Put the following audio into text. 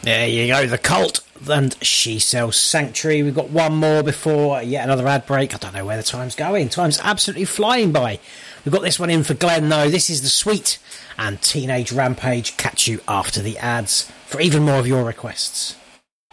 There you go, The Cult and She Sells Sanctuary. We've got one more before yet another ad break. I don't know where the time's going. Time's absolutely flying by. We've got this one in for Glenn, though. This is The Sweet and Teenage Rampage. Catch you after the ads for even more of your requests.